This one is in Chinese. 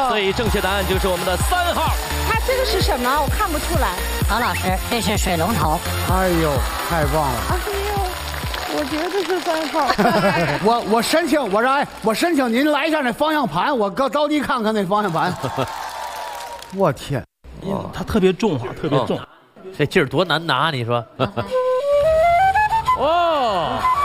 所以正确答案就是我们的3号。 它这个是什么？我看不出来。 曹老师，这是水龙头。 哎呦，太棒了！ 哎呦，我觉得是3号。 我申请，我申请您来一下那方向盘，我着急看看那方向盘。我天， 它特别重，特别重， 这劲儿多难拿，你说？哦。